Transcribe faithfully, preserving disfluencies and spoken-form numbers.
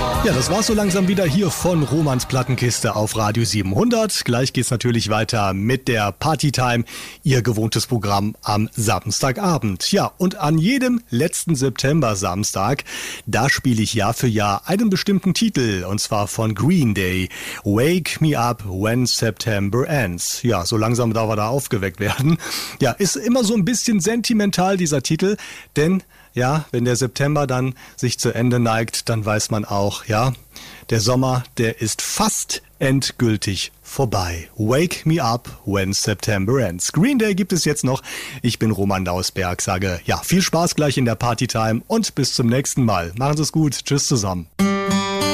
Ja, das war's so langsam wieder hier von Romans Plattenkiste auf Radio siebenhundert. Gleich geht's natürlich weiter mit der Partytime, Ihr gewohntes Programm am Samstagabend. Ja, und an jedem letzten September-Samstag, da spiele ich Jahr für Jahr einen bestimmten Titel, und zwar von Green Day. Wake Me Up When September Ends. Ja, so langsam darf er da aufgeweckt werden. Ja, ist immer so ein bisschen sentimental, dieser Titel, denn ja, wenn der September dann sich zu Ende neigt, dann weiß man auch, ja, der Sommer, der ist fast endgültig vorbei. Wake me up when September ends. Green Day gibt es jetzt noch. Ich bin Roman Dausberg, sage ja, viel Spaß gleich in der Partytime und bis zum nächsten Mal. Machen Sie es gut. Tschüss zusammen.